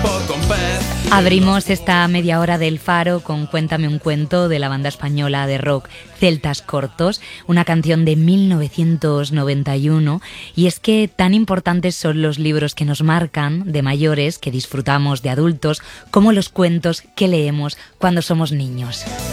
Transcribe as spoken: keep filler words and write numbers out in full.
poco un pez. Abrimos esta media hora del Faro con Cuéntame un cuento de la banda española de rock Celtas Cortos, una canción de mil novecientos noventa y uno, y es que tan importantes son los libros que nos marcan de mayores, que disfrutamos de adultos, como los cuentos que leemos cuando somos niños.